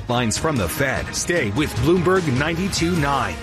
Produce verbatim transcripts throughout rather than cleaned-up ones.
Headlines from the Fed. Stay with Bloomberg ninety-two point nine.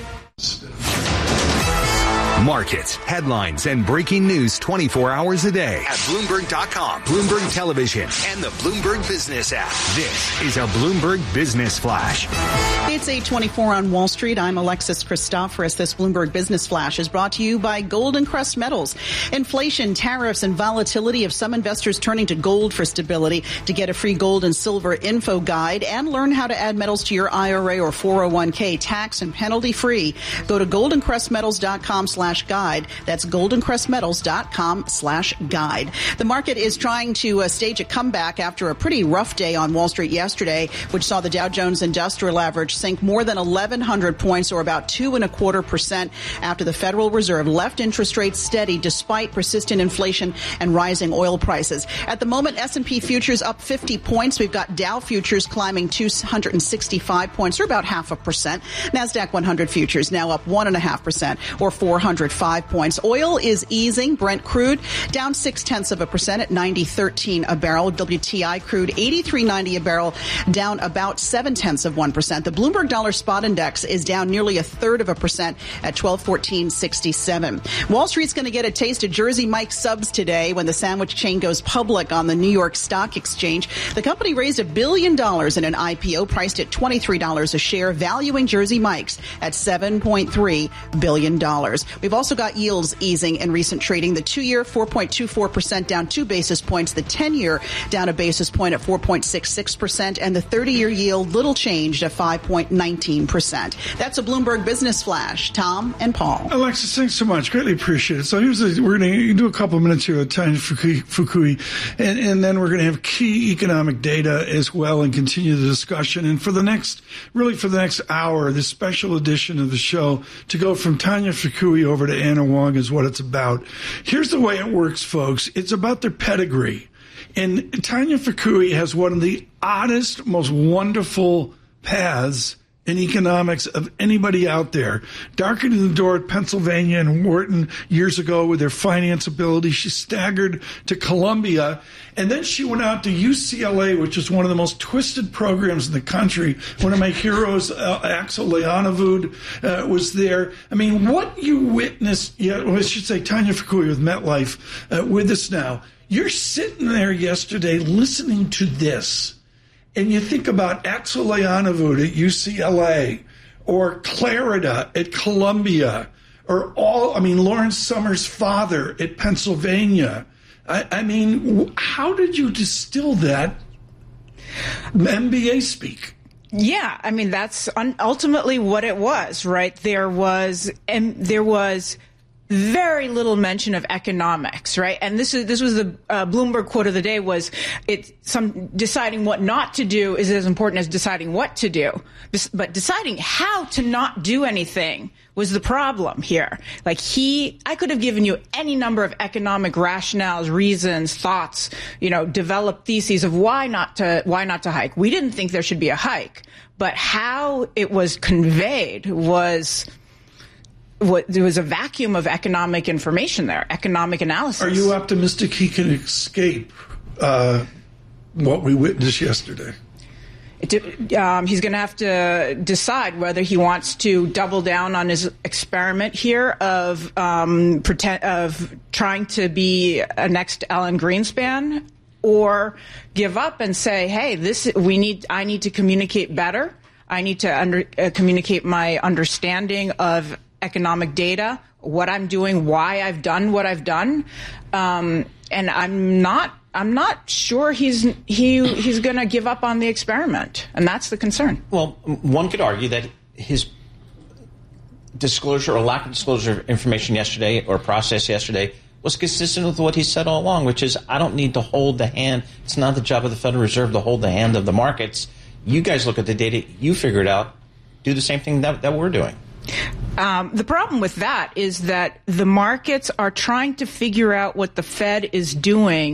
Markets, headlines, and breaking news twenty-four hours a day at Bloomberg dot com, Bloomberg Television, and the Bloomberg Business app. This is a Bloomberg Business Flash. It's eight twenty-four on Wall Street. I'm Alexis Christoforous. This Bloomberg Business Flash is brought to you by Golden Crest Metals. Inflation, tariffs, and volatility have some investors turning to gold for stability. To get a free gold and silver info guide and learn how to add metals to your I R A or four oh one k tax and penalty free, go to golden crest metals dot com slash guide. That's golden crest metals dot com slash guide. The market is trying to uh, stage a comeback after a pretty rough day on Wall Street yesterday, which saw the Dow Jones Industrial Average sink more than eleven hundred points, or about two and a quarter percent, after the Federal Reserve left interest rates steady despite persistent inflation and rising oil prices. At the moment, S and P futures up fifty points. We've got Dow futures climbing two hundred sixty-five points, or about half a percent. NASDAQ one hundred futures now up one and a half percent, or four hundred five points. Oil is easing. Brent crude down six tenths of a percent at ninety thirteen a barrel. W T I crude eighty-three ninety a barrel, down about seven tenths of one percent. The Bloomberg Dollar Spot Index is down nearly a third of a percent at twelve fourteen sixty-seven. Wall Street's going to get a taste of Jersey Mike's subs today when the sandwich chain goes public on the New York Stock Exchange. The company raised a billion dollars in an I P O priced at twenty-three dollars a share, valuing Jersey Mike's at seven point three billion dollars. We've also got yields easing in recent trading. The two-year four point two four percent, down two basis points. The ten-year down a basis point at four point six six percent, and the thirty-year yield little changed at five point one nine percent. That's a Bloomberg Business Flash. Tom and Paul. Alexis, thanks so much. Greatly appreciate it. So here's a, we're going to do a couple of minutes here with Tanya Fukui, and, and then we're going to have key economic data as well and continue the discussion. And for the next, really for the next hour, this special edition of the show, to go from Tanya Fukui over to Anna Wong is what it's about. Here's the way it works, folks. It's about their pedigree. And Tanya Fukui has one of the oddest, most wonderful paths in economics of anybody out there. Darkening the door at Pennsylvania and Wharton years ago with her finance ability. She staggered to Columbia, and then she went out to U C L A, which is one of the most twisted programs in the country. One of my heroes, uh, Axel Leonovud, uh, was there. I mean, what you witnessed, yeah, well, I should say Tanya Fukui with MetLife uh, with us now. You're sitting there yesterday listening to this, and you think about Axel Leonovud at U C L A, or Clarida at Columbia, or all, I mean, Lawrence Summers' father at Pennsylvania. I, I mean, how did you distill that M B A speak? Yeah, I mean, that's ultimately what it was, right? There was, and there was very little mention of economics, right? And this is this was the uh, Bloomberg quote of the day was, "It's some deciding what not to do is as important as deciding what to do." But deciding how to not do anything was the problem here. Like he, I could have given you any number of economic rationales, reasons, thoughts, you know, developed theses of why not to why not to hike. We didn't think there should be a hike, but how it was conveyed was. What, there was a vacuum of economic information there, economic analysis. Are you optimistic he can escape uh, what we witnessed yesterday? It, um, he's going to have to decide whether he wants to double down on his experiment here of um, pretend of trying to be a next Alan Greenspan, or give up and say, "Hey, this we need. I need to communicate better. I need to under, uh, communicate my understanding of economic data, what I'm doing, why I've done what I've done," um, and I'm not. I'm not sure he's he he's going to give up on the experiment, and that's the concern. Well, one could argue that his disclosure or lack of disclosure of information yesterday or process yesterday was consistent with what he said all along, which is, I don't need to hold the hand. It's not the job of the Federal Reserve to hold the hand of the markets. You guys look at the data, you figure it out, do the same thing that, that we're doing. Um, the problem with that is that the markets are trying to figure out what the Fed is doing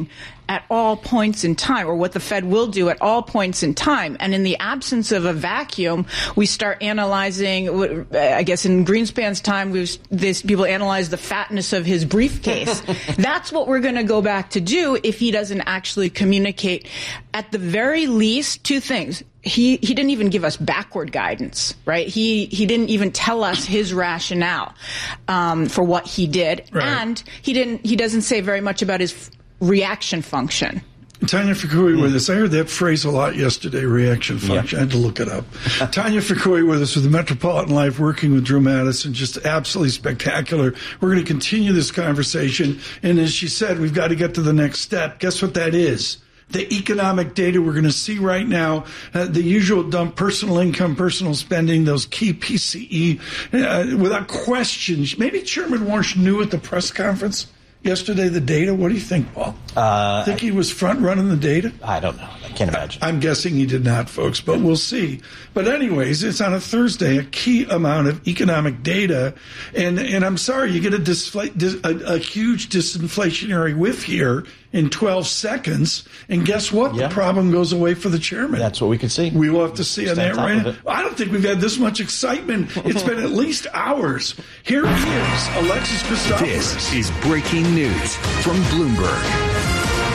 at all points in time, or what the Fed will do at all points in time. And in the absence of a vacuum, we start analyzing, I guess in Greenspan's time, we was, this, people analyze the fatness of his briefcase. That's what we're going to go back to do if he doesn't actually communicate. At the very least, two things. He he didn't even give us backward guidance, right? He he didn't even tell us his rationale um, for what he did, right. And he didn't he doesn't say very much about his f- reaction function. Tanya Fukui mm. with us. I heard that phrase a lot yesterday, reaction function. Yep. I had to look it up. Tanya Fukui with us with the Metropolitan Life, working with Drew Madison. Just absolutely spectacular. We're going to continue this conversation. And as she said, we've got to get to the next step. Guess what that is? The economic data we're going to see right now, uh, the usual dump, personal income, personal spending, those key P C E, uh, without question. Maybe Chairman Warsh knew at the press conference yesterday the data. What do you think, Paul? Uh, think he was front running the data? I don't know. I can't imagine. I'm guessing he did not, folks, but we'll see. But anyways, it's on a Thursday, a key amount of economic data. And and I'm sorry, you get a, disfl- dis- a, a huge disinflationary whiff here in twelve seconds. And guess what? Yeah. The problem goes away for the chairman. That's what we can see. We will have to see Stay on that right now. I don't think we've had this much excitement. It's been at least hours. Here he is, Alexis Christoforous. This is breaking news from Bloomberg.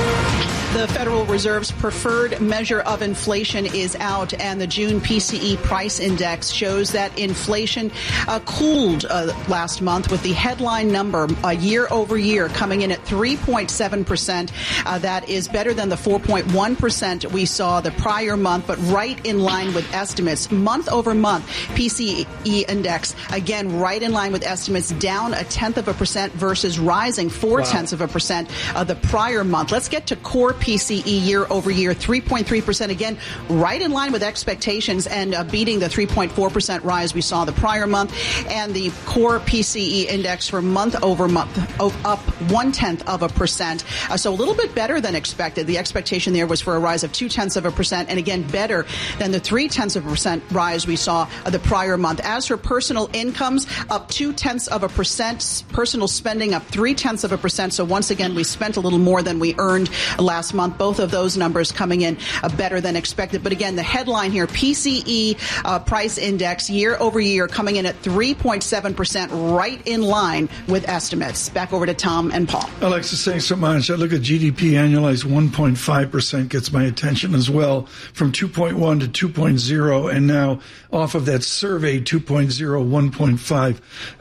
The Federal Reserve's preferred measure of inflation is out, and the June P C E price index shows that inflation uh, cooled uh, last month, with the headline number uh, year over year coming in at three point seven percent. Uh, that is better than the four point one percent we saw the prior month, but right in line with estimates. Month over month, P C E index, again, right in line with estimates, down a tenth of a percent versus rising four wow. tenths of a percent uh, the prior month. Let's get to core P C E year over year, three point three percent, again, right in line with expectations and uh, beating the three point four percent rise we saw the prior month. And the core P C E index for month over month up one tenth of a percent. Uh, so a little bit better than expected. The expectation there was for a rise of two tenths of a percent, and again, better than the three tenths of a percent rise we saw uh, the prior month. As for personal incomes, up two tenths of a percent. Personal spending up three tenths of a percent. So once again, we spent a little more than we earned last month. Both of those numbers coming in uh, better than expected. But again, the headline here, P C E uh, price index year over year coming in at three point seven percent, right in line with estimates. Back over to Tom and Paul. Alexis, thanks so much. I look at G D P annualized one point five percent, gets my attention as well, from two point one to two point oh, and now off of that survey, two point oh, one point five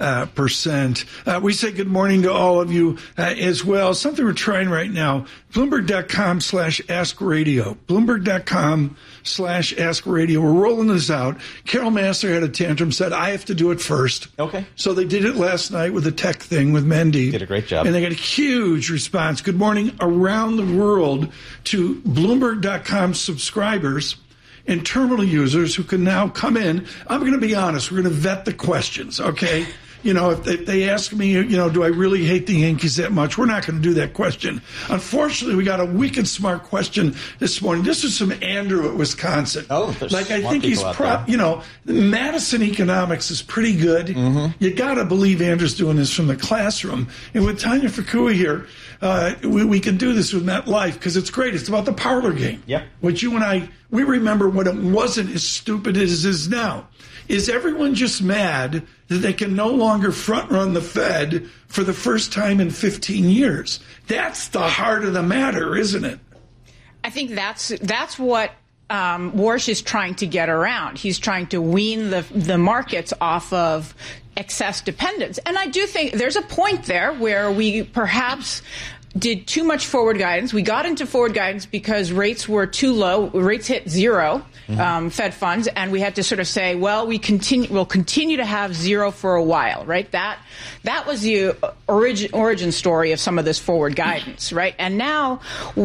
percent. Uh, we say good morning to all of you uh, as well. Something we're trying right now, Bloomberg.com slash Ask Radio. Bloomberg.com slash Ask Radio. We're rolling this out. Carol Massar had a tantrum, said, I have to do it first. Okay. So they did it last night with the tech thing with Mendy. Did a great job. And they got a huge response. Good morning around the world to Bloomberg dot com subscribers and terminal users who can now come in. I'm going to be honest. We're going to vet the questions, okay? You know, if they, if they ask me, you know, do I really hate the Yankees that much? We're not going to do that question. Unfortunately, we got a wicked smart question this morning. This is from Andrew at Wisconsin. Oh, like I think he's, pro- you know, Madison economics is pretty good. Mm-hmm. You got to believe Andrew's doing this from the classroom. And with Tanya Fukui here, uh, we, we can do this with MetLife because it's great. It's about the parlor game. Yep. Which you and I, we remember when it wasn't as stupid as it is now. Is everyone just mad that they can no longer front-run the Fed for the first time in fifteen years? That's the heart of the matter, isn't it? I think that's that's what um, Warsh is trying to get around. He's trying to wean the the markets off of excess dependence. And I do think there's a point there where we perhaps did too much forward guidance. We got into forward guidance because rates were too low. Rates hit zero, mm-hmm. um, Fed funds, and we had to sort of say, well, we continue, we'll continue to have zero for a while, right? That that was the origin origin story of some of this forward guidance, right? And now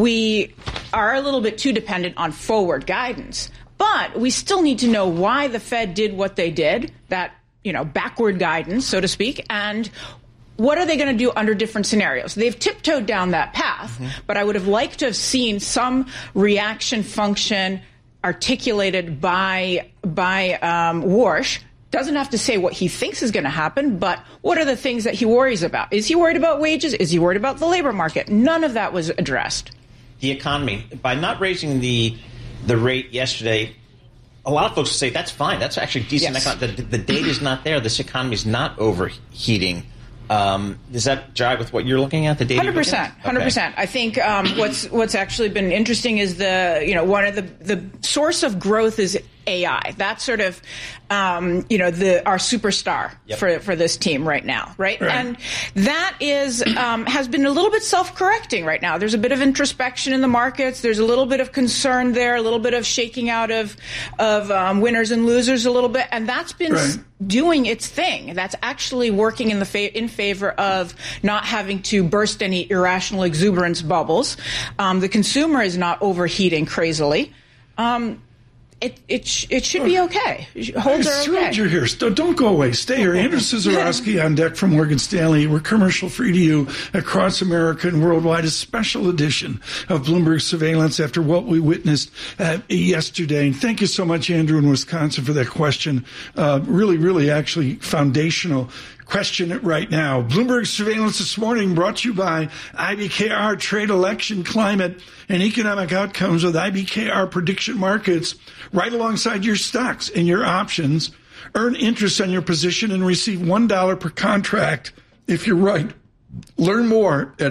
we are a little bit too dependent on forward guidance, but we still need to know why the Fed did what they did, that, you know, backward guidance, so to speak, and what are they going to do under different scenarios? They've tiptoed down that path, mm-hmm. but I would have liked to have seen some reaction function articulated by by um, Warsh. Doesn't have to say what he thinks is going to happen, but what are the things that he worries about? Is he worried about wages? Is he worried about the labor market? None of that was addressed. the economy. By not raising the the rate yesterday, a lot of folks say that's fine. That's actually decent. Yes. Econ- the, the data is not there. This economy is not overheating. Um, does that jive with what you're looking at? The data, hundred percent, hundred percent. I think um, what's what's actually been interesting is the you know one of the the source of growth is A I. That's sort of um, you know the our superstar yep. for for this team right now, right? right. And that is um, has been a little bit self-correcting right now. There's a bit of introspection in the markets. There's a little bit of concern there, a little bit of shaking out of of um, winners and losers a little bit, and that's been. Right. doing its thing. That's actually working in the fa- in favor of not having to burst any irrational exuberance bubbles. Um, the consumer is not overheating crazily. Um, it it sh- it should be okay. Holds I'm are thrilled okay. you're here. Don't, don't go away. Stay here. Andrew Cizarowski on deck from Morgan Stanley. We're commercial free to you across America and worldwide. A special edition of Bloomberg Surveillance after what we witnessed uh, yesterday. And thank you so much, Andrew, in Wisconsin, for that question. Uh, really, really, actually foundational. Question it right now. Bloomberg Surveillance this morning brought to you by I B K R Trade, Election, Climate, and Economic Outcomes with I B K R Prediction Markets right alongside your stocks and your options. Earn interest on your position and receive one dollar per contract if you're right. Learn more at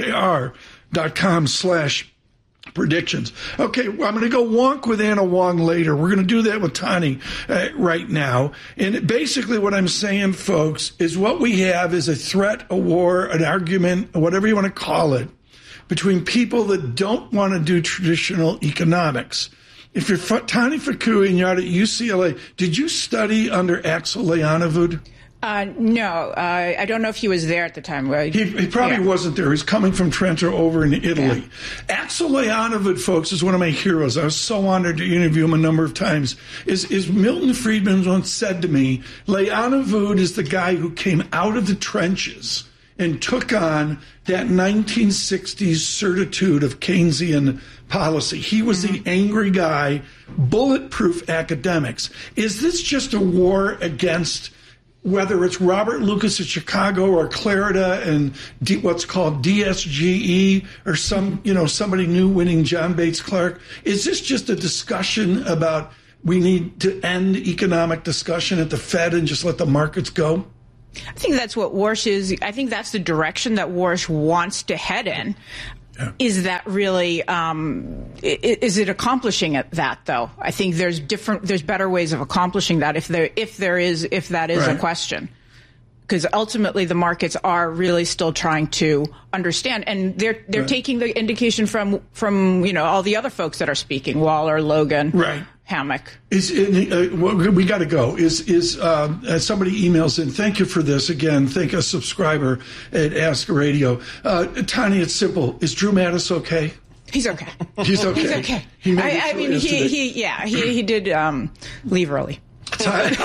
ibkr.com slash predictions. Okay, well, I'm going to go wonk with Anna Wong later. We're going to do that with Tani uh, right now. And basically what I'm saying, folks, is what we have is a threat, a war, an argument, whatever you want to call it, between people that don't want to do traditional economics. If you're Tani Fukui and you're out at U C L A, did you study under Axel Leonovud? Uh, no, uh, I don't know if he was there at the time. He, he probably yeah. wasn't there. He's coming from Trento over in Italy. Yeah. Axel Leonovud, folks, is one of my heroes. I was so honored to interview him a number of times. Is, is Milton Friedman once said to me, Leonovud is the guy who came out of the trenches and took on that nineteen sixties certitude of Keynesian policy. He was mm-hmm. the angry guy, bulletproof academics. Is this just a war against whether it's Robert Lucas at Chicago or Clarida and D, what's called D S G E or some, you know, somebody new winning John Bates Clark? Is this just a discussion about we need to end economic discussion at the Fed and just let the markets go? I think that's what Warsh is. I think that's the direction that Warsh wants to head in. Yeah. Is that really, um, is it accomplishing it, that though? I think there's different, there's better ways of accomplishing that if there, if there is, if that is right. a question. Because ultimately the markets are really still trying to understand, and they're they're right. taking the indication from from you know all the other folks that are speaking, Waller, Logan, right. Hammock. Is uh, we got to go? Is is uh, as somebody emails in? Thank you for this again. Thank a subscriber at Ask Radio. Uh, Tani, it's simple. Is Drew Mattis okay? He's okay. He's okay. He's okay. He I, I mean, he, he yeah he he did um, leave early. Tani,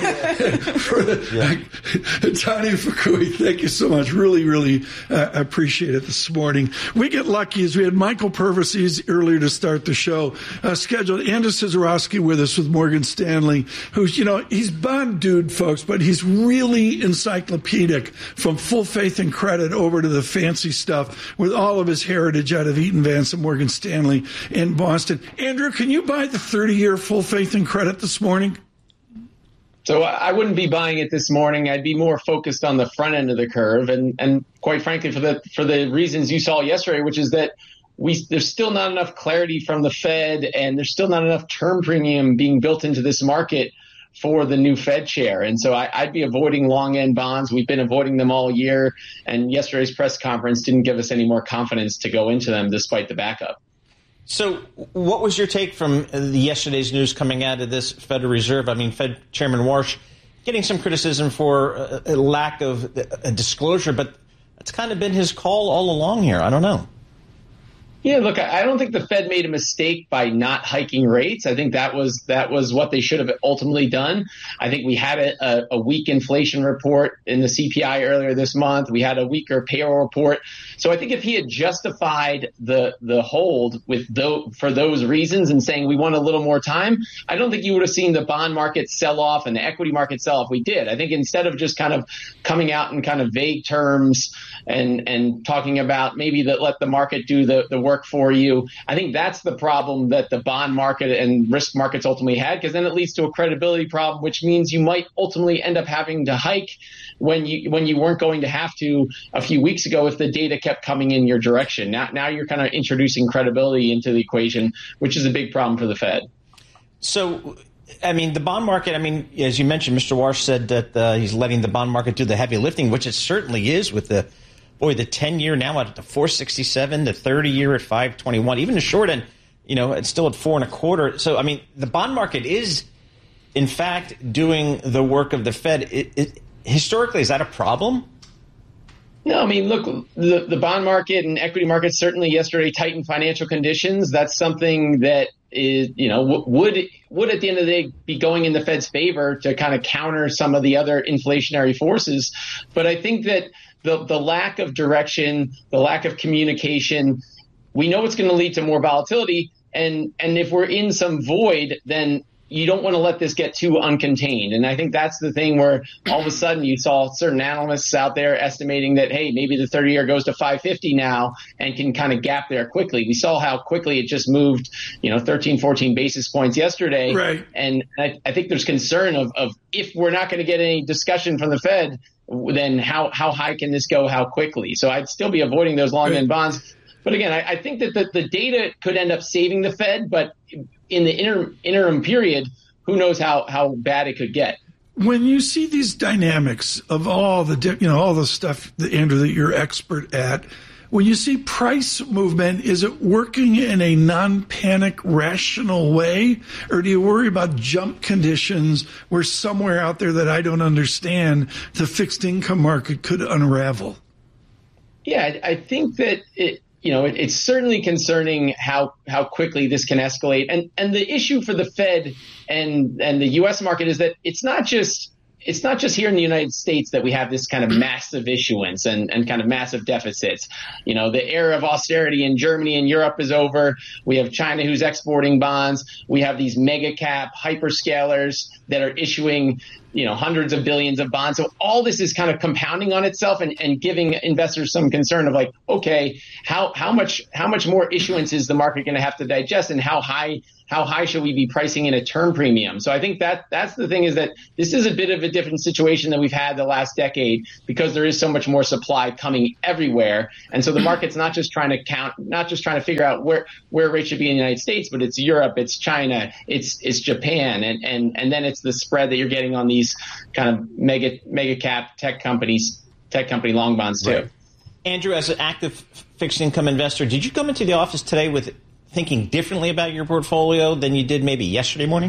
for the, yeah. Tani Fukui, thank you so much. Really, really uh, appreciate it this morning. We get lucky as we had Michael Purvis earlier to start the show uh, scheduled. Andrew Cizarowski with us with Morgan Stanley, who's, you know, he's Bond dude, folks, but he's really encyclopedic from full faith and credit over to the fancy stuff with all of his heritage out of Eaton Vance and Morgan Stanley in Boston. Andrew, can you buy the thirty-year full faith and credit this morning? So I wouldn't be buying it this morning. I'd be more focused on the front end of the curve, and and quite frankly, for the for the reasons you saw yesterday, which is that we there's still not enough clarity from the Fed, and there's still not enough term premium being built into this market for the new Fed chair. And so I, I'd be avoiding long end bonds. We've been avoiding them all year, and yesterday's press conference didn't give us any more confidence to go into them despite the backup. So what was your take from yesterday's news coming out of this Federal Reserve? I mean, Fed Chairman Warsh getting some criticism for a, a lack of a disclosure, but it's kind of been his call all along here. I don't know. Yeah, look, I don't think the Fed made a mistake by not hiking rates. I think that was that was what they should have ultimately done. I think we had a, a weak inflation report in the C P I earlier this month. We had a weaker payroll report. So I think if he had justified the the hold with tho- for those reasons and saying we want a little more time, I don't think you would have seen the bond market sell off and the equity market sell off. We did. I think instead of just kind of coming out in kind of vague terms and and talking about maybe that let the market do the, the work work for you. I think that's the problem that the bond market and risk markets ultimately had, because then it leads to a credibility problem, which means you might ultimately end up having to hike when you when you weren't going to have to a few weeks ago if the data kept coming in your direction. Now, now you're kind of introducing credibility into the equation, which is a big problem for the Fed. So, I mean, the bond market, I mean, as you mentioned, Mister Warsh said that uh, he's letting the bond market do the heavy lifting, which it certainly is with the, boy, the ten-year now at the four sixty-seven, the thirty-year at five twenty-one, even the short end, you know, it's still at four and a quarter. So, I mean, the bond market is, in fact, doing the work of the Fed. It, it, historically, is that a problem? No, I mean, look, the, the bond market and equity markets certainly yesterday tightened financial conditions. That's something that is, you know, w- would would at the end of the day be going in the Fed's favor to kind of counter some of the other inflationary forces. But I think that the the lack of direction, the lack of communication, we know it's going to lead to more volatility. And and if we're in some void, then you don't want to let this get too uncontained. And I think that's the thing where all of a sudden you saw certain analysts out there estimating that, hey, maybe the thirty year goes to five fifty now and can kind of gap there quickly. We saw how quickly it just moved, you know, thirteen, fourteen basis points yesterday. Right. And I, I think there's concern of, of if we're not going to get any discussion from the Fed, then how, how high can this go? How quickly? So I'd still be avoiding those long end bonds. But again, I, I think that the, the data could end up saving the Fed, but in the interim, interim period, who knows how, how bad it could get. When you see these dynamics of all the, you know, all the stuff, that, Andrew, that you're expert at, when you see price movement, is it working in a non-panic, rational way? Or do you worry about jump conditions where somewhere out there that I don't understand, the fixed income market could unravel? Yeah, I, I think that it, you know, it, it's certainly concerning how how quickly this can escalate. And and the issue for the Fed and and the U S market is that it's not just it's not just here in the United States that we have this kind of massive issuance and, and kind of massive deficits. You know, the era of austerity in Germany and Europe is over. We have China who's exporting bonds. We have these mega cap hyperscalers that are issuing, you know, hundreds of billions of bonds. So all this is kind of compounding on itself and, and giving investors some concern of like, okay, how, how much, how much more issuance is the market going to have to digest, and how high, how high should we be pricing in a term premium? So I think that that's the thing, is that this is a bit of a different situation than we've had the last decade, because there is so much more supply coming everywhere. And so the market's not just trying to count, not just trying to figure out where, where rates should be in the United States, but it's Europe, it's China, it's, it's Japan. And, and, and then it's the spread that you're getting on these kind of mega, mega cap tech companies, tech company long bonds too. Right. Andrew, as an active fixed income investor, did you come into the office today with thinking differently about your portfolio than you did maybe yesterday morning?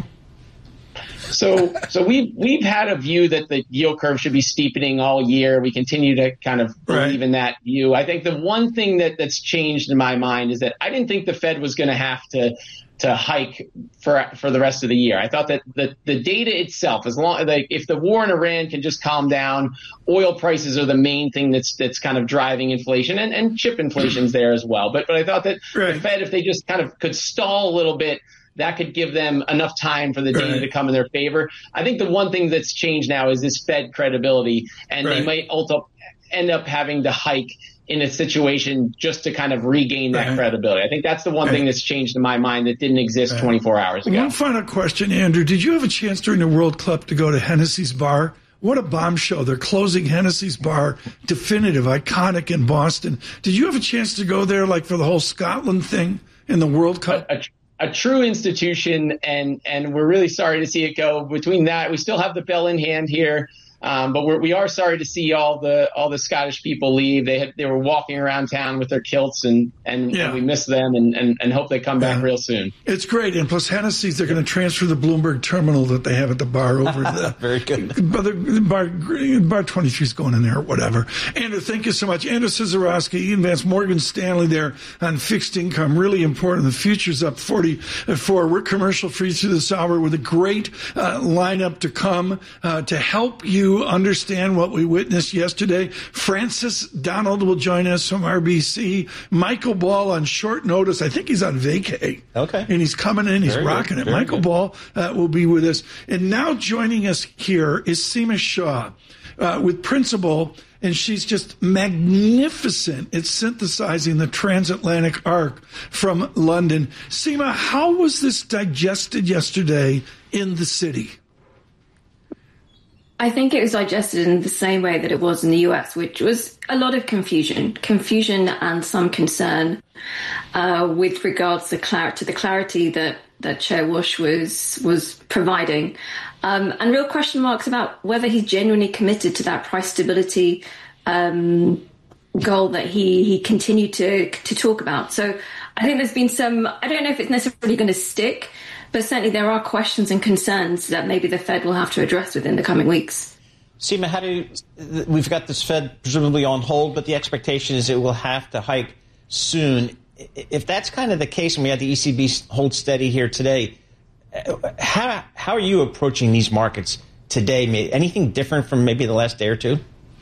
So, so we've we've had a view that the yield curve should be steepening all year. We continue to kind of believe right. in that view. I think the one thing that, that's changed in my mind is that I didn't think the Fed was going to have to to hike for for the rest of the year. I thought that the, the data itself, as long like if the war in Iran can just calm down, oil prices are the main thing that's that's kind of driving inflation, and, and chip inflation's there as well. But but I thought that right. the Fed, if they just kind of could stall a little bit, that could give them enough time for the data right. to come in their favor. I think the one thing that's changed now is this Fed credibility, and right. they might also end up having to hike in a situation just to kind of regain that right. credibility. I think that's the one right. thing that's changed in my mind that didn't exist right. twenty-four hours ago. One final question, Andrew. Did you have a chance during the World Cup to go to Hennessy's Bar? What a bombshell. They're closing Hennessy's Bar, definitive, iconic in Boston. Did you have a chance to go there like for the whole Scotland thing in the World Cup? A, a, a true institution, and, and we're really sorry to see it go. Between that, we still have the bell in hand here. Um, but we're, we are sorry to see all the all the Scottish people leave. They had, they were walking around town with their kilts, and, and, yeah. and we miss them, and, and, and hope they come back yeah. real soon. It's great. And plus Hennessy's, they're going to transfer the Bloomberg terminal that they have at the bar over the very good. But the, the bar bar twenty-three is going in there or whatever. Andrew, thank you so much. Andrew Cizarowski, Ian Vance, Morgan Stanley there on fixed income. Really important. The future's up forty-four. We're commercial free through this hour with a great uh, lineup to come uh, to help you to understand what we witnessed yesterday. Francis Donald will join us from R B C. Michael Ball on short notice. I think he's on vacay. Okay. And he's coming in. He's Very rocking good. it. Very Michael good. Ball uh, will be with us. And now joining us here is Seema Shah uh, with Principal. And she's just magnificent at synthesizing the transatlantic arc from London. Seema, how was this digested yesterday in the city? I think it was digested in the same way that it was in the U S, which was a lot of confusion, confusion and some concern uh, with regards to, clar- to the clarity that, that Chair Walsh was was providing, um, and real question marks about whether he's genuinely committed to that price stability um, goal that he he continued to to talk about. So I think there's been some. I don't know if it's necessarily going to stick, but certainly there are questions and concerns that maybe the Fed will have to address within the coming weeks. Seema, how do we've got this Fed presumably on hold, but the expectation is it will have to hike soon. If that's kind of the case, and we had the E C B hold steady here today, how how are you approaching these markets today? Anything different from maybe the last day or two?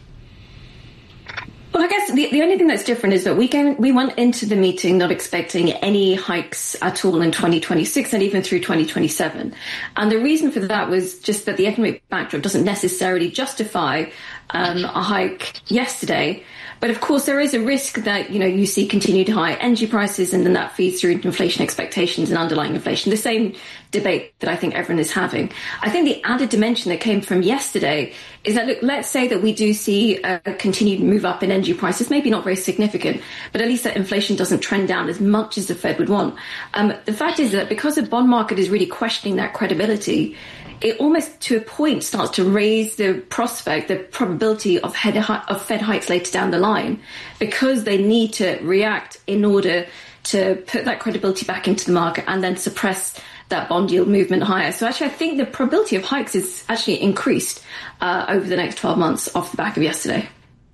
Well, I guess the, the only thing that's different is that we came, we went into the meeting not expecting any hikes at all in twenty twenty-six and even through twenty twenty-seven. And the reason for that was just that the economic backdrop doesn't necessarily justify um, a hike yesterday. But of course, there is a risk that, you know, you see continued high energy prices and then that feeds through into inflation expectations and underlying inflation, the same debate that I think everyone is having. I think the added dimension that came from yesterday is that, look, let's say that we do see a continued move up in energy prices, maybe not very significant, but at least that inflation doesn't trend down as much as the Fed would want. Um, the fact is that because the bond market is really questioning that credibility, it almost to a point starts to raise the prospect, the probability of, head, of Fed hikes later down the line, because they need to react in order to put that credibility back into the market and then suppress that bond yield movement higher. So actually, I think the probability of hikes is actually increased uh, over the next twelve months off the back of yesterday.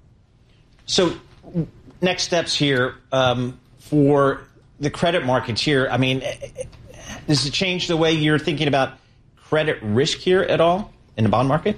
So next steps here um, for the credit markets here. I mean, does it change the way you're thinking about credit risk here at all in the bond market?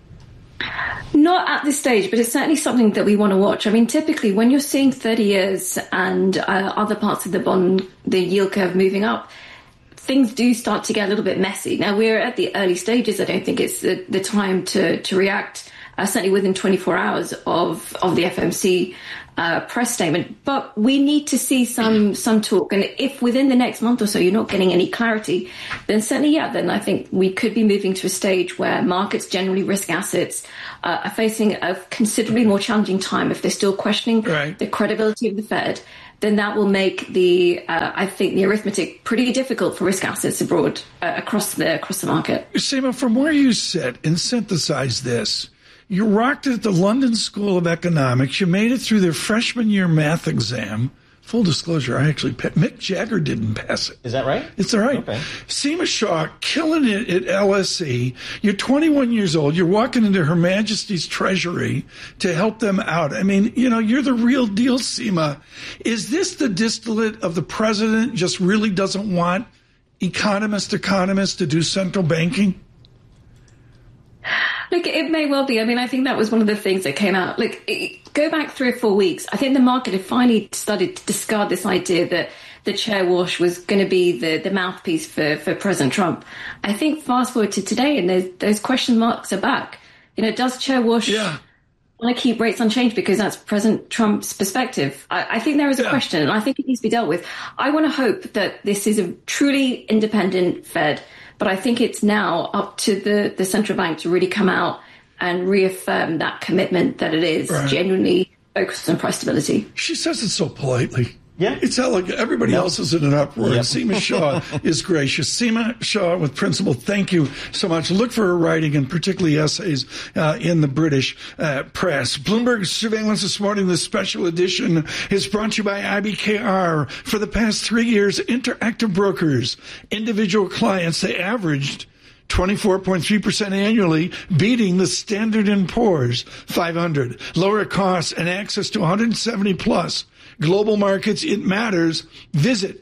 Not at this stage, but it's certainly something that we want to watch. I mean, typically when you're seeing thirty years and uh, other parts of the bond, the yield curve moving up, things do start to get a little bit messy. Now, we're at the early stages. I don't think it's the, the time to, to react, uh, certainly within twenty-four hours of, of the F O M C uh, press statement. But we need to see some some talk. And if within the next month or so you're not getting any clarity, then certainly, yeah, then I think we could be moving to a stage where markets, generally risk assets, uh, are facing a considerably more challenging time. If they're still questioning right. the credibility of the Fed, then that will make the, uh, I think, the arithmetic pretty difficult for risk assets abroad uh, across the across the market. Seema, from where you sit and synthesize this, you rocked it at the London School of Economics. You made it through their freshman year math exam. Full disclosure, I actually, Mick Jagger didn't pass it. Is that right? It's all right. Okay. Seema Shah, killing it at L S E. You're twenty-one years old. You're walking into Her Majesty's Treasury to help them out. I mean, you know, you're the real deal, Seema. Is this the distillate of the president just really doesn't want economist economists to do central banking? Look, it may well be. I mean, I think that was one of the things that came out. Look, it, go back three or four weeks. I think the market had finally started to discard this idea that the Chair Walsh was going to be the, the mouthpiece for, for President Trump. I think fast forward to today and those, those question marks are back. You know, does Chair Walsh yeah. want to keep rates unchanged because that's President Trump's perspective? I, I think there is a yeah. question, and I think it needs to be dealt with. I want to hope that this is a truly independent Fed. But I think it's now up to the, the central bank to really come out and reaffirm that commitment that it is right. genuinely focused on price stability. She says it so politely. Yeah. It's not like everybody yep. else is in an uproar. Yep. Seema Shah is gracious. Seema Shah with Principal, thank you so much. Look for her writing and particularly essays uh, in the British uh, press. Bloomberg Surveillance this morning, the special edition, is brought to you by I B K R. For the past three years, Interactive Brokers, individual clients, they averaged twenty-four point three percent annually, beating the Standard and Poor's five hundred. Lower costs and access to one hundred seventy plus Global markets, it matters. Visit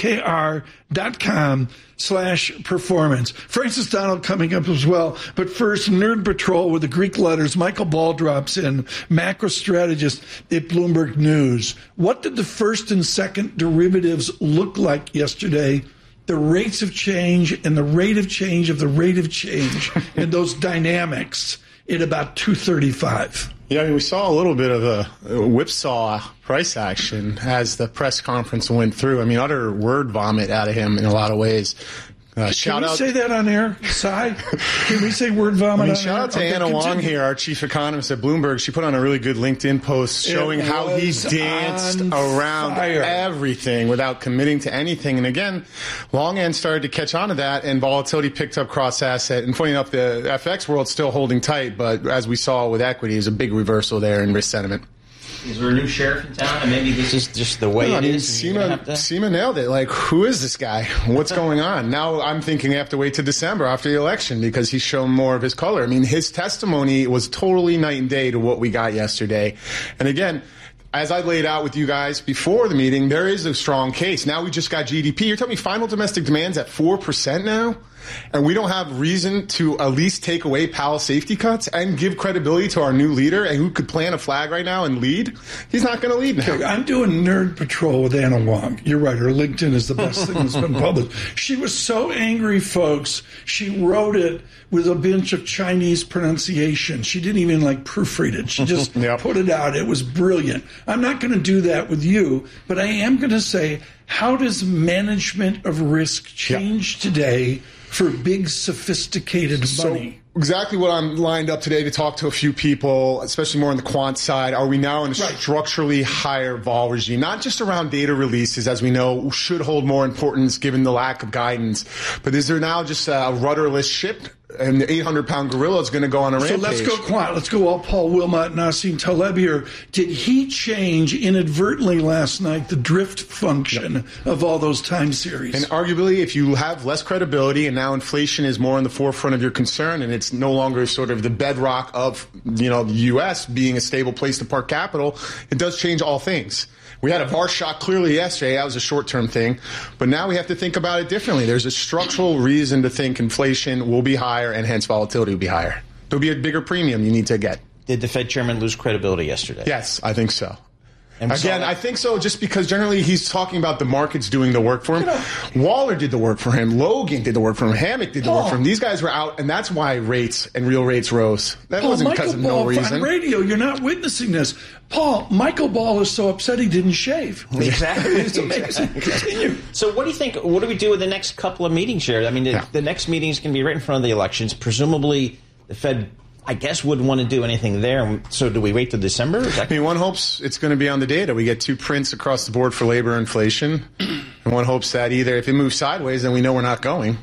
ibkr.com slash performance. Francis Donald coming up as well. But first, Nerd Patrol with the Greek letters. Michael Ball drops in, macro strategist at Bloomberg News. What did the first and second derivatives look like yesterday? The rates of change and the rate of change of the rate of change and those dynamics at about two thirty-five. Yeah, I mean, we saw a little bit of a whipsaw price action as the press conference went through. I mean, utter word vomit out of him in a lot of ways. Uh, shout Can we out, say that on air, Cy? Can we say word vomit I mean, on shout air? out to Okay, Anna continue. Wong here, our chief economist at Bloomberg. She put on a really good LinkedIn post showing It how he was danced on around fire. everything without committing to anything. And again, long end started to catch on to that, and volatility picked up cross asset. And funny enough, the F X world's still holding tight, but as we saw with equity, there's a big reversal there in risk sentiment. Is there a new sheriff in town, and maybe this is just the way No, it I mean, is? and you're gonna Seema, have to- Seema nailed it. Like, who is this guy? What's going on? Now I'm thinking I have to wait to December after the election because he's shown more of his color. I mean, his testimony was totally night and day to what we got yesterday. And again, as I laid out with you guys before the meeting, there is a strong case. Now we just got G D P. You're telling me final domestic demand's at four percent now? And we don't have reason to at least take away Powell's safety cuts and give credibility to our new leader and who could plant a flag right now and lead? He's not going to lead now. Okay, I'm doing Nerd Patrol with Anna Wong. You're right. Her LinkedIn is the best thing that's been published. She was so angry, folks. She wrote it with a bunch of Chinese pronunciation. She didn't even like proofread it. She just Yep. put it out. It was brilliant. I'm not going to do that with you, but I am going to say, how does management of risk change yep. today for big, sophisticated money? So exactly what I'm lined up today to talk to a few people, especially more on the quant side. Are we now in a right. structurally higher vol regime? Not just around data releases, as we know, should hold more importance given the lack of guidance. But is there now just a rudderless ship? And the eight hundred pound gorilla is going to go on a rampage. So let's go quant. Let's go all Paul Wilmot, Nassim Taleb here. Did he change inadvertently last night the drift function yep. of all those time series? And arguably, if you have less credibility and now inflation is more in the forefront of your concern and it's no longer sort of the bedrock of, you know, the U S being a stable place to park capital, it does change all things. We had a V A R shock clearly yesterday. That was a short-term thing. But now we have to think about it differently. There's a structural reason to think inflation will be higher and hence volatility will be higher. There'll be a bigger premium you need to get. Did the Fed chairman lose credibility yesterday? Yes, I think so. And Again, so, I think so just because generally he's talking about the markets doing the work for him. You know, Waller did the work for him. Logan did the work for him. Hammock did the Paul, work for him. These guys were out, and that's why rates and real rates rose. That Paul, wasn't Michael because of Ball, no reason. On radio, you're not witnessing this. Paul, Michael Ball is so upset he didn't shave. Exactly. It's amazing. Continue. So what do you think, what do we do with the next couple of meetings here? I mean, the, yeah. the next meeting is going to be right in front of the elections. Presumably, the Fed, I guess, wouldn't want to do anything there. So do we wait till December? Is that- I mean, one hopes it's going to be on the data. We get two prints across the board for labor inflation. And one hopes that either if it moves sideways, then we know we're not going.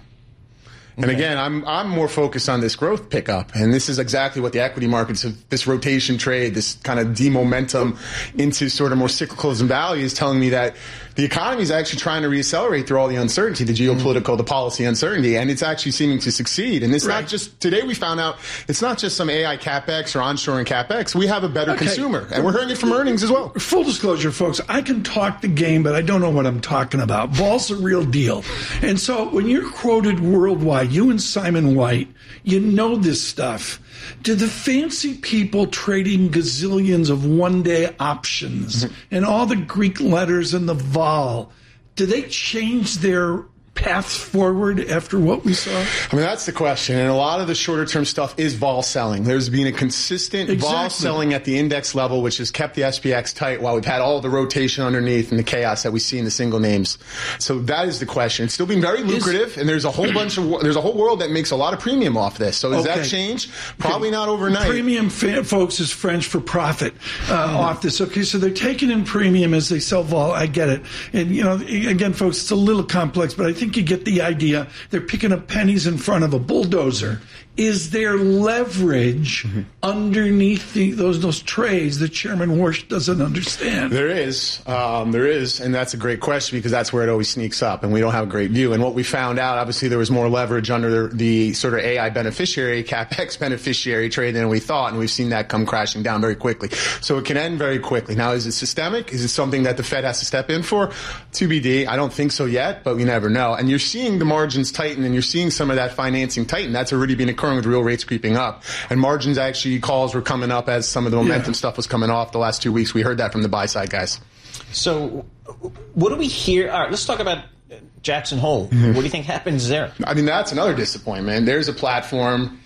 And okay. again, I'm I'm more focused on this growth pickup, and this is exactly what the equity markets have. This rotation trade, this kind of demomentum into sort of more cyclicals and value, is telling me that the economy is actually trying to reaccelerate through all the uncertainty, the geopolitical, mm-hmm. the policy uncertainty, and it's actually seeming to succeed. And it's right. not just today. We found out it's not just some A I capex or onshoring capex. We have a better okay. consumer, and we're hearing it from earnings as well. Full disclosure, folks, I can talk the game, but I don't know what I'm talking about. Ball's a real deal, and so when you're quoted worldwide, you and Simon White, you know this stuff. Do the fancy people trading gazillions of one-day options mm-hmm. and all the Greek letters and the vol, do they change their paths forward after what we saw? I mean, that's the question. And a lot of the shorter-term stuff is vol selling. There's been a consistent exactly. vol selling at the index level, which has kept the S P X tight while we've had all the rotation underneath and the chaos that we see in the single names. So that is the question. It's still been very lucrative, is, and there's a whole bunch of there's a whole world that makes a lot of premium off this. So does okay. that change? Probably okay. not overnight. Premium, fan, folks, is French for profit uh, mm-hmm. off this. Okay, so they're taking in premium as they sell vol. I get it. And, you know, again, folks, it's a little complex, but I think think you get the idea. They're picking up pennies in front of a bulldozer. Is there leverage mm-hmm. underneath the, those those trays that Chairman Warsh doesn't understand? There is. Um, there is. And that's a great question because that's where it always sneaks up, and we don't have a great view. And what we found out, obviously, there was more leverage under the, the sort of A I beneficiary, CapEx beneficiary trade than we thought, and we've seen that come crashing down very quickly. So it can end very quickly. Now, is it systemic? Is it something that the Fed has to step in for? To be D. I don't think so yet, but we never know. And you're seeing the margins tighten, and you're seeing some of that financing tighten. That's already been occurring with real rates creeping up. And margins actually, calls were coming up as some of the momentum yeah. stuff was coming off the last two weeks. We heard that from the buy side guys. So what do we hear? All right, let's talk about Jackson Hole. Mm-hmm. What do you think happens there? I mean, that's another disappointment. There's a platform.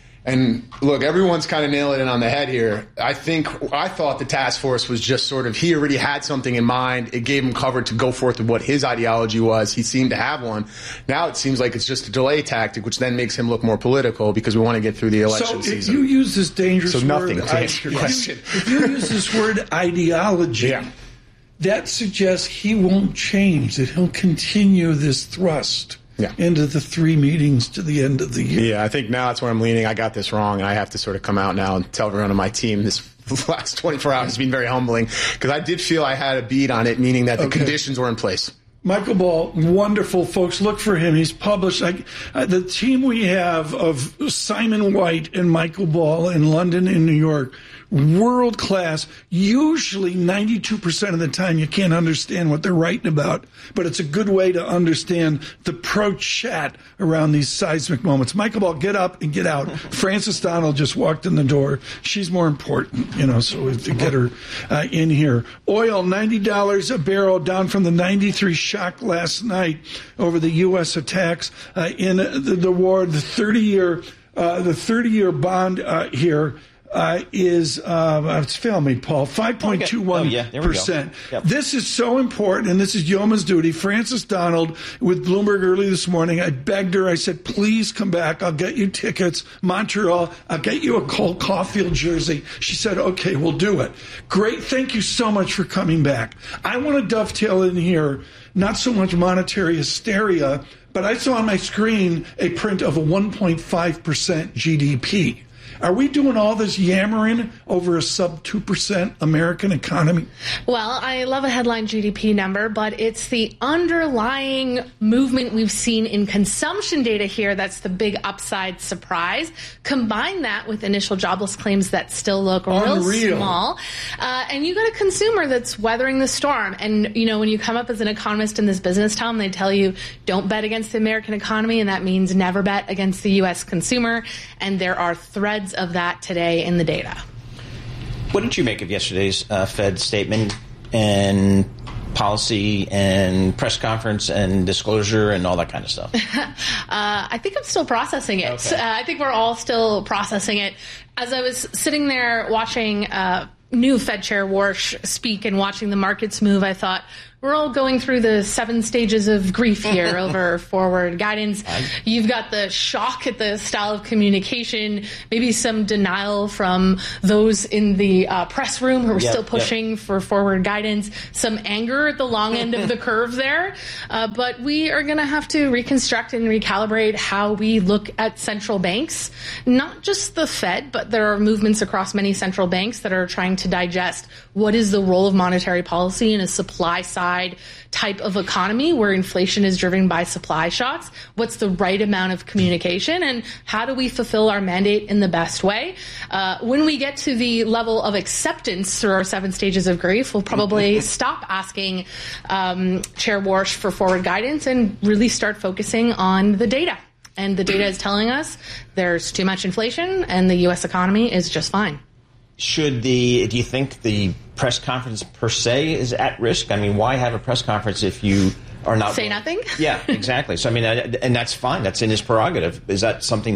And look, everyone's kind of nailing it on the head here. I think, I thought the task force was just sort of, he already had something in mind. It gave him cover to go forth with what his ideology was. He seemed to have one. Now it seems like it's just a delay tactic, which then makes him look more political because we want to get through the election so season. So if you use this dangerous so word. So nothing to answer your question. If you use this word ideology, yeah. that suggests he won't change, that he'll continue this thrust. Yeah. Into the three meetings to the end of the year. Yeah, I think now that's where I'm leaning. I got this wrong, and I have to sort of come out now and tell everyone on my team this last twenty-four hours has been very humbling because I did feel I had a beat on it, meaning that the okay. conditions were in place. Michael Ball, wonderful, folks. Look for him. He's published. Like, uh, the team we have of Simon White and Michael Ball in London and New York, world class. Usually ninety-two percent of the time you can't understand what they're writing about, but it's a good way to understand the pro chat around these seismic moments. Michael Ball, get up and get out. Frances Donald just walked in the door. She's more important, you know, so we have to get her uh, in here. Oil, ninety dollars a barrel, down from the ninety-three shock last night over the U S attacks uh, in the, the war. The thirty-year uh, the thirty-year bond uh, here Uh, is, uh, it's failed me, Paul, five point two one percent. Oh, yeah. Yep. This is so important, and this is Yoma's duty. Frances Donald with Bloomberg early this morning, I begged her, I said, please come back. I'll get you tickets. Montreal, I'll get you a Cole Caulfield jersey. She said, okay, we'll do it. Great. Thank you so much for coming back. I want to dovetail in here, not so much monetary hysteria, but I saw on my screen a print of a one point five percent G D P. Are we doing all this yammering over a sub two percent American economy? Well, I love a headline G D P number, but it's the underlying movement we've seen in consumption data here that's the big upside surprise. Combine that with initial jobless claims that still look real Unreal. small. Uh, and you got a consumer that's weathering the storm. And, you know, when you come up as an economist in this business, Tom, they tell you don't bet against the American economy, and that means never bet against the U S consumer. And there are threads of that today in the data. What did you make of yesterday's uh, Fed statement and policy and press conference and disclosure and all that kind of stuff? uh, I think I'm still processing it. Okay. Uh, I think we're all still processing it. As I was sitting there watching uh, new Fed Chair Warsh speak and watching the markets move, I thought, we're all going through the seven stages of grief here over forward guidance. You've got the shock at the style of communication, maybe some denial from those in the uh, press room who are yep, still pushing yep. for forward guidance, some anger at the long end of the curve there. Uh, but we are going to have to reconstruct and recalibrate how we look at central banks, not just the Fed, but there are movements across many central banks that are trying to digest what is the role of monetary policy in a supply side type of economy where inflation is driven by supply shocks. What's the right amount of communication, and how do we fulfill our mandate in the best way? Uh, when we get to the level of acceptance through our seven stages of grief, we'll probably stop asking um, Chair Warsh for forward guidance and really start focusing on the data. And the data is telling us there's too much inflation and the U S economy is just fine. Should the, do you think the press conference per se is at risk? I mean, why have a press conference if you are not... Say nothing? Yeah, exactly. So, I mean, and that's fine. That's in his prerogative. Is that something that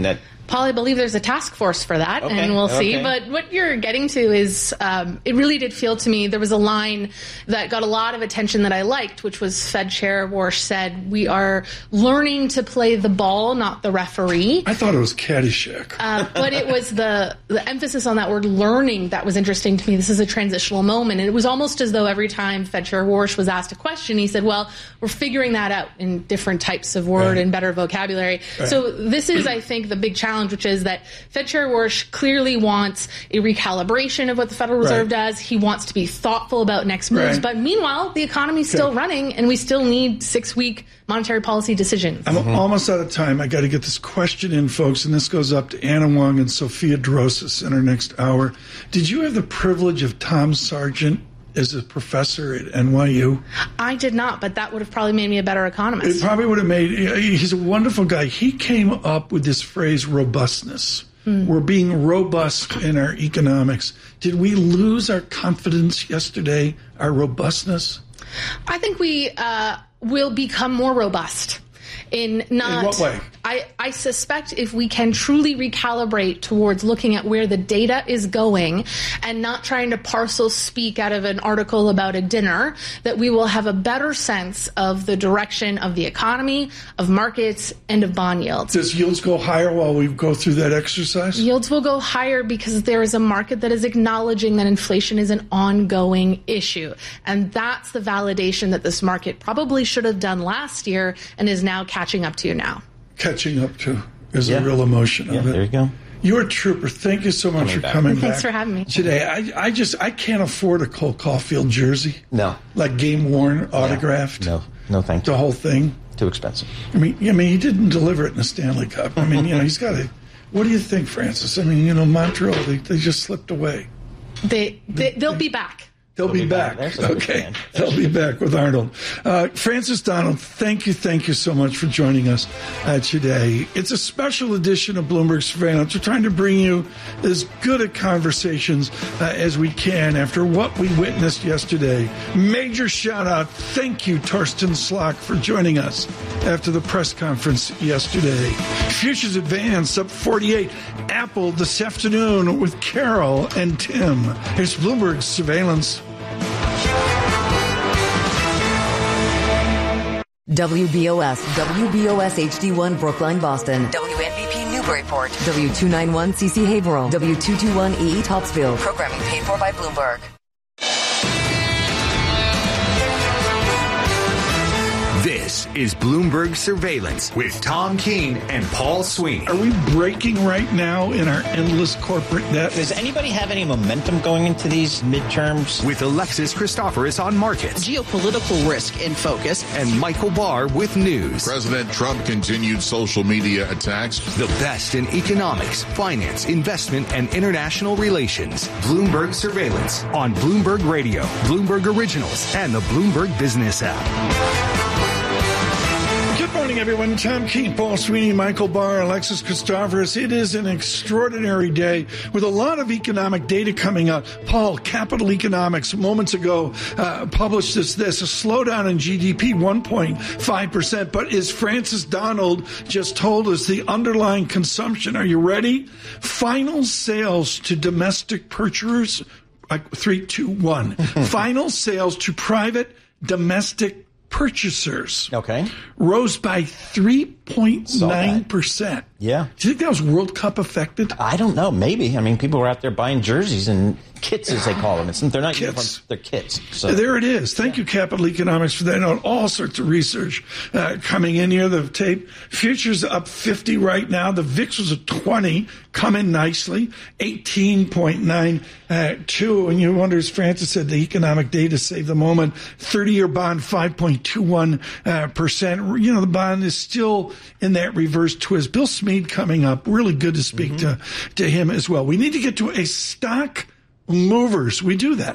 Paul, I believe there's a task force for that, okay. and we'll see. Okay. But what you're getting to is, um, it really did feel to me, there was a line that got a lot of attention that I liked, which was Fed Chair Warsh said, we are learning to play the ball, not the referee. I thought it was Caddyshack. Uh, but it was the, the emphasis on that word learning that was interesting to me. This is a transitional moment. And it was almost as though every time Fed Chair Warsh was asked a question, he said, well, we're figuring that out in different types of word right. and better vocabulary. Right. So this is, I think, the big challenge, which is that Fed Chair Warsh clearly wants a recalibration of what the Federal Reserve right. does. He wants to be thoughtful about next moves. Right. But meanwhile, the economy's still okay. running, and we still need six-week monetary policy decisions. I'm mm-hmm. almost out of time. I got to get this question in, folks, and this goes up to Anna Wong and Sophia Drosis in our next hour. Did you have the privilege of Tom Sargent as a professor at N Y U? I did not, but that would have probably made me a better economist. It probably would have made, he's a wonderful guy. He came up with this phrase, robustness. Hmm. We're being robust in our economics. Did we lose our confidence yesterday, our robustness? I think we uh, will become more robust. In not, in what way? I, I suspect if we can truly recalibrate towards looking at where the data is going and not trying to parcel speak out of an article about a dinner, that we will have a better sense of the direction of the economy, of markets, and of bond yields. Does yields go higher while we go through that exercise? Yields will go higher because there is a market that is acknowledging that inflation is an ongoing issue. And that's the validation that this market probably should have done last year and is now catching up to now. Catching up to is yeah. a real emotion yeah, of it. There you go. You're a trooper. Thank you so much coming for back. coming Thanks back. Thanks for having me. Today, I, I just, I can't afford a Cole Caulfield jersey. No. Like game worn, autographed. No, no, thank you. The whole thing. Too expensive. I mean, I mean, he didn't deliver it in the Stanley Cup. I mean, you know, he's got to, what do you think, Francis? I mean, you know, Montreal, they, they just slipped away. They, they, they'll be back. They'll, They'll be, be back. back. Okay. They'll be back with Arnold. Uh, Francis Donald, thank you, thank you so much for joining us uh, today. It's a special edition of Bloomberg Surveillance. We're trying to bring you as good a conversations uh, as we can after what we witnessed yesterday. Major shout out. Thank you, Torsten Slok, for joining us after the press conference yesterday. Futures advanced up forty-eight. Apple this afternoon with Carol and Tim. Here's Bloomberg Surveillance. W B O S, W B O S H D one Brookline, Boston. W N B P Newburyport. W two ninety-one C C Haverhill. W two twenty-one E E Topsfield. Programming paid for by Bloomberg. This is Bloomberg Surveillance with Tom Keene and Paul Sweeney. Are we breaking right now in our endless corporate debt? Does anybody have any momentum going into these midterms? With Alexis Christoforous on markets. Geopolitical risk in focus. And Michael Barr with news. President Trump continued social media attacks. The best in economics, finance, investment, and international relations. Bloomberg Surveillance on Bloomberg Radio, Bloomberg Originals, and the Bloomberg Business app. Good morning, everyone. Tom Keene, Paul Sweeney, Michael Barr, Alexis Christoforous. It is an extraordinary day with a lot of economic data coming out. Paul, Capital Economics, moments ago, uh, published this, this, a slowdown in G D P, one point five percent. But as Francis Donald just told us, the underlying consumption, are you ready? Final sales to domestic purchasers, like three, two, one. Final sales to private domestic purchasers okay rose by three point nine percent. Yeah. Do you think that was World Cup affected? I don't know. Maybe. I mean, people were out there buying jerseys and kits, as they call them. It's, they're not kits. uniforms, they're kits. So. There it is. Thank yeah. you, Capital Economics, for that. All sorts of research uh, coming in here. The tape futures up fifty right now. The V I X was at twenty, coming nicely, eighteen point nine two. And you wonder, as Francis said, the economic data saved the moment. thirty-year bond, five point two one percent. You know, the bond is still in that reverse twist. Bill Smead coming up. Really good to speak mm-hmm. to, to him as well. We need to get to a stock movers. We do that.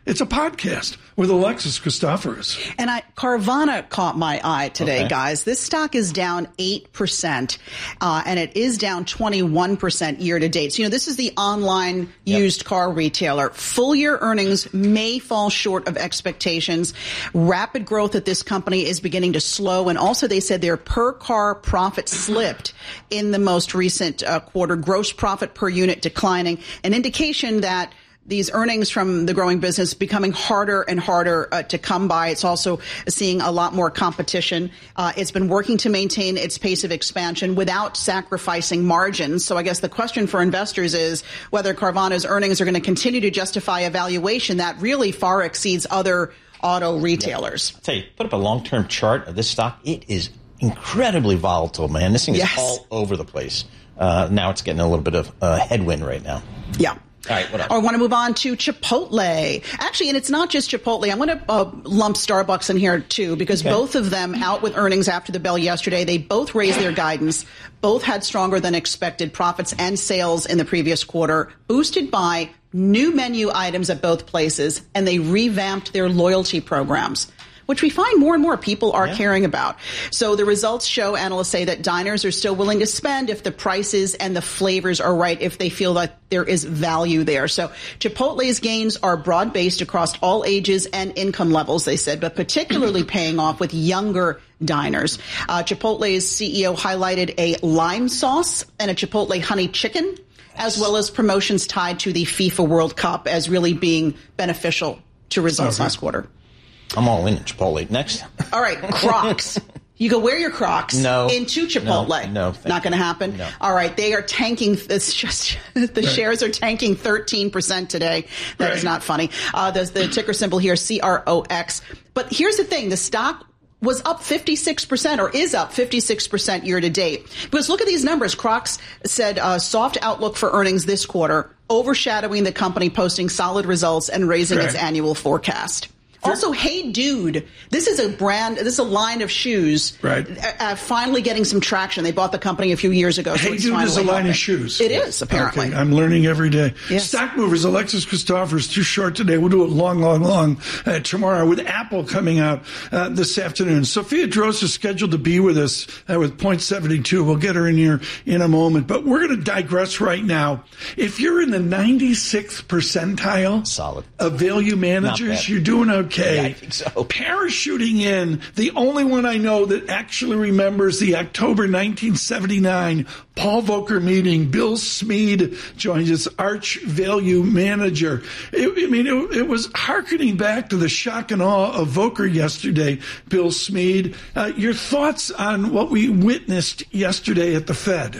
It's a podcast with Alexis Christoforous. And I, Carvana caught my eye today, Okay. guys. This stock is down eight percent, uh, and it is down twenty-one percent year to date. So, you know, this is the online Yep. used car retailer. Full year earnings may fall short of expectations. Rapid growth at this company is beginning to slow. And also they said their per car profit slipped in the most recent uh, quarter. Gross profit per unit declining, an indication that these earnings from the growing business becoming harder and harder uh, to come by. It's also seeing a lot more competition. Uh, it's been working to maintain its pace of expansion without sacrificing margins. So I guess the question for investors is whether Carvana's earnings are going to continue to justify a valuation that really far exceeds other auto retailers. I'll tell you, put up a long-term chart of this stock. It is incredibly volatile, man. This thing is Yes. all over the place. Uh, now it's getting a little bit of uh, headwind right now. Yeah. All right, what else? I want to move on to Chipotle. Actually, and it's not just Chipotle. I'm going to uh, lump Starbucks in here, too, because Okay. both of them out with earnings after the bell yesterday. They both raised their guidance. Both had stronger than expected profits and sales in the previous quarter, boosted by new menu items at both places, and they revamped their loyalty programs, which we find more and more people are Yeah. caring about. So the results show, analysts say, that diners are still willing to spend if the prices and the flavors are right, if they feel that there is value there. So Chipotle's gains are broad-based across all ages and income levels, they said, but particularly paying off with younger diners. Uh, Chipotle's C E O highlighted a lime sauce and a Chipotle honey chicken, as well as promotions tied to the FIFA World Cup as really being beneficial to results Okay. last quarter. I'm all in Chipotle. Next. All right, Crocs. You go wear your Crocs No. into Chipotle. No, no, thank Not going to you. happen. No. All right, they are tanking. It's just the shares are tanking thirteen percent today. That is Right. not funny. Uh, there's the ticker symbol here, C R O X. But here's the thing: the stock was up fifty-six percent or is up fifty-six percent year to date. Because look at these numbers. Crocs said uh, soft outlook for earnings this quarter, overshadowing the company posting solid results and raising its Right. annual forecast. Also, Hey Dude, this is a brand, this is a line of shoes. Right. Uh, uh, finally getting some traction. They bought the company a few years ago. So Hey it's Dude is a finally line helping. of shoes. It is, apparently. Okay, I'm learning every day. Yes. Stock movers, Alexis Christoforous, too short today. We'll do it long, long, long uh, tomorrow with Apple coming out uh, this afternoon. Sophia Droz is scheduled to be with us uh, with point seven two. We'll get her in here in a moment. But we're going to digress right now. If you're in the ninety-sixth percentile Solid. of value managers, bad. you're doing okay. Yeah, I think so. Parachuting in, the only one I know that actually remembers the October nineteen seventy-nine Paul Volcker meeting. Bill Smead joins us, arch value manager. It, I mean, it, it was hearkening back to the shock and awe of Volcker yesterday, Bill Smead. Uh, your thoughts on what we witnessed yesterday at the Fed?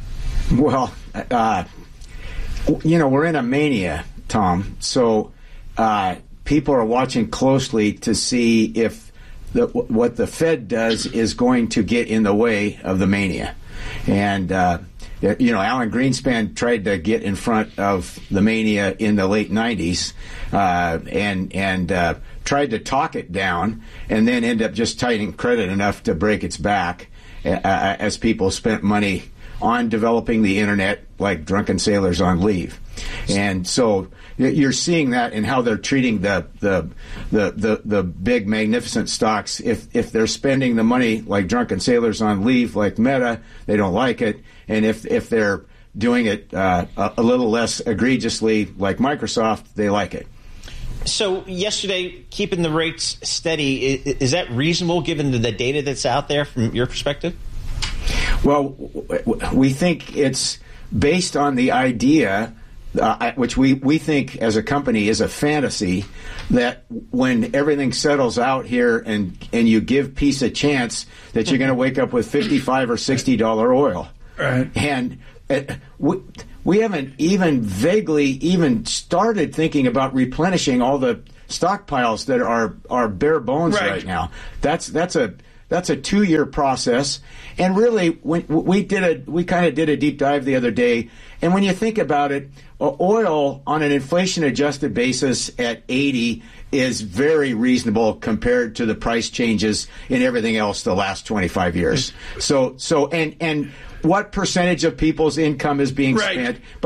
Well, uh, you know, we're in a mania, Tom. So uh, people are watching closely to see if the, what the Fed does is going to get in the way of the mania. And, uh, you know, Alan Greenspan tried to get in front of the mania in the late nineties uh, and and uh, tried to talk it down and then end up just tightening credit enough to break its back uh, as people spent money on developing the internet like drunken sailors on leave. And so you're seeing that in how they're treating the the the the, the big magnificent stocks. If if they're spending the money like drunken sailors on leave, like Meta, they don't like it. And if if they're doing it uh, a, a little less egregiously, like Microsoft, they like it. So yesterday, keeping the rates steady, is, is that reasonable given the, the data that's out there from your perspective? Well, we think it's based on the idea, uh, which we, we think as a company is a fantasy, that when everything settles out here and, and you give peace a chance, that you're going to wake up with fifty-five or sixty dollar oil. Right. And uh, we, we haven't even vaguely even started thinking about replenishing all the stockpiles that are, are bare bones Right. right now. That's that's a That's a two-year process, and really, when we did a, we kind of did a deep dive the other day. And when you think about it, oil on an inflation-adjusted basis at eighty is very reasonable compared to the price changes in everything else the last twenty-five years. So, so, and and what percentage of people's income is being Right. spent? But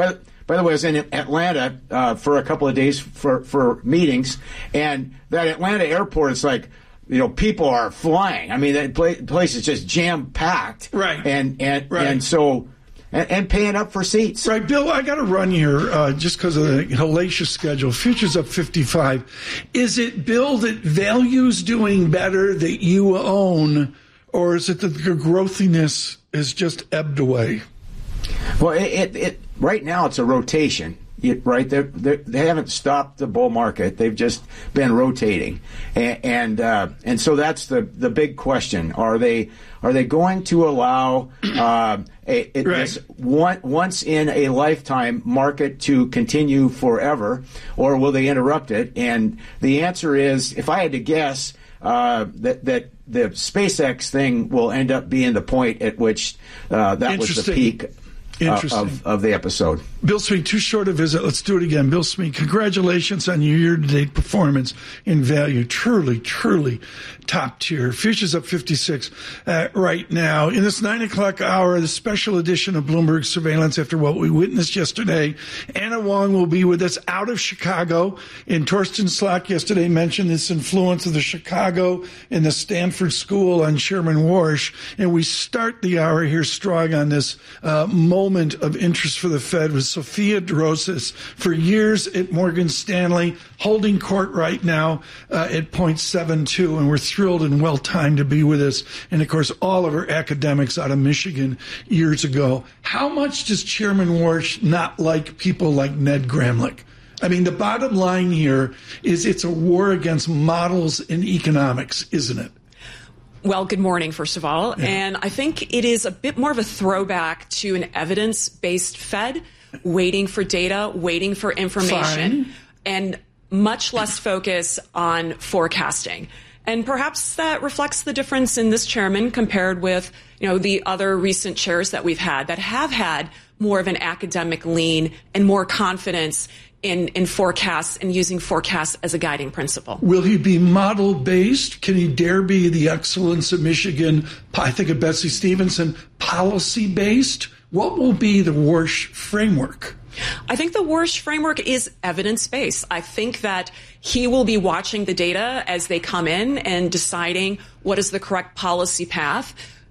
by the way, I was in Atlanta uh, for a couple of days for, for meetings, and that Atlanta airport is like, you know, people are flying. I mean, that place is just jam-packed. Right. And, and, right. and so... And, and paying up for seats. Right, Bill, I got to run here uh, just because of the hellacious schedule. Futures up fifty-five. Is it, Bill, that value's doing better that you own, or is it that the growthiness has just ebbed away? Well, it, it, it right now it's a rotation. You, right, they're, they're, they haven't stopped the bull market; they've just been rotating, and and, uh, and so that's the, the big question: Are they are they going to allow uh, a, a, right. this one, once in a lifetime market to continue forever, or will they interrupt it? And the answer is, if I had to guess, uh, that that the SpaceX thing will end up being the point at which uh, that was the peak. Interesting. Of, of the episode. Bill Smeek, too short a visit. Let's do it again. Bill Smeek, congratulations on your year-to-date performance in value. Truly, truly top tier. Futures up fifty-six uh, right now. In this nine o'clock hour, the special edition of Bloomberg Surveillance after what we witnessed yesterday, Anna Wong will be with us out of Chicago. And Torsten Slok yesterday mentioned this influence of the Chicago and the Stanford School on Chairman Warsh. And we start the hour here strong on this uh, moment moment of interest for the Fed with Sophia Drosis, for years at Morgan Stanley, holding court right now uh, at zero point seven two, and we're thrilled and well-timed to be with us. And, of course, all of our academics out of Michigan years ago. How much does Chairman Warsh not like people like Ned Gramlich? I mean, the bottom line here is it's a war against models in economics, isn't it? Well, good morning, first of all. Yeah. And I think it is a bit more of a throwback to an evidence-based Fed, waiting for data, waiting for information, Fine. and much less focus on forecasting. And perhaps that reflects the difference in this chairman compared with, you know, the other recent chairs that we've had that have had more of an academic lean and more confidence in, in forecasts and using forecasts as a guiding principle. Will he be model-based? Can he dare be the excellence of Michigan, I think of Betsy Stevenson, policy-based? What will be the Warsh framework? I think the Warsh framework is evidence-based. I think that he will be watching the data as they come in and deciding what is the correct policy path,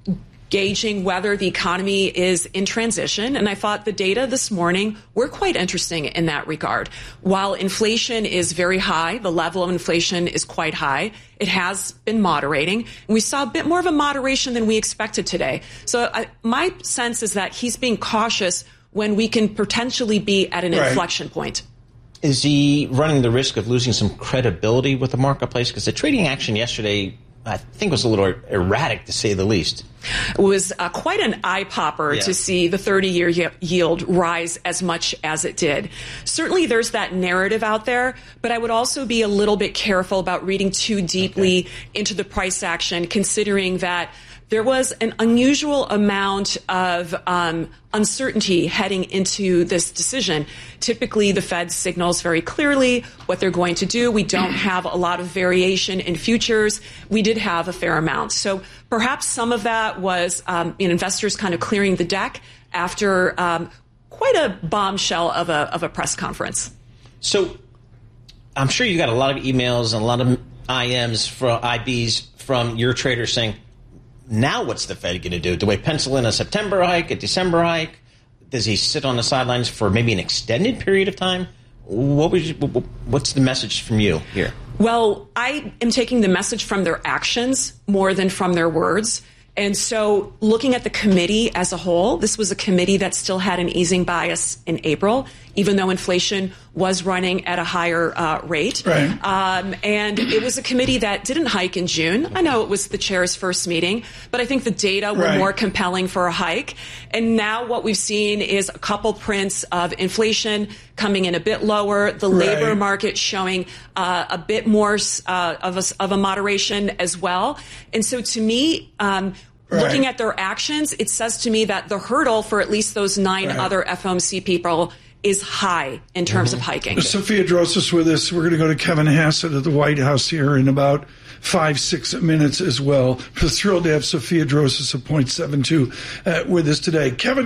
gauging whether the economy is in transition. And I thought the data this morning were quite interesting in that regard. While inflation is very high, the level of inflation is quite high, it has been moderating. And we saw a bit more of a moderation than we expected today. So I, my sense is that he's being cautious when we can potentially be at an right. inflection point. Is he running the risk of losing some credibility with the marketplace? Because the trading action yesterday, I think, was a little erratic, to say the least. It was uh, quite an eye-popper yeah. to see the thirty-year y- yield rise as much as it did. Certainly there's that narrative out there, but I would also be a little bit careful about reading too deeply okay. into the price action, considering that there was an unusual amount of um, uncertainty heading into this decision. Typically, the Fed signals very clearly what they're going to do. We don't have a lot of variation in futures. We did have a fair amount. So perhaps some of that was um, you know, investors kind of clearing the deck after um, quite a bombshell of a, of a press conference. So I'm sure you got a lot of emails and a lot of I Ms from I Bs from your traders saying, now what's the Fed going to do? Do we pencil in a September hike, a December hike? Does he sit on the sidelines for maybe an extended period of time? What was you, what's the message from you here? Well, I am taking the message from their actions more than from their words. And so looking at the committee as a whole, this was a committee that still had an easing bias in April, even though inflation was running at a higher uh, rate. Right. Um, and it was a committee that didn't hike in June. I know it was the chair's first meeting, but I think the data were right. more compelling for a hike. And now what we've seen is a couple prints of inflation coming in a bit lower, the right. labor market showing uh, a bit more uh, of, a, of a moderation as well. And so to me, um, Right. looking at their actions, it says to me that the hurdle for at least those nine right. other F O M C people is high in terms mm-hmm. of hiking. Sophia Drosis with us. We're going to go to Kevin Hassett at the White House here in about five, six minutes as well. We're thrilled to have Sophia Drosis of zero point seven two uh, with us today. Kevin.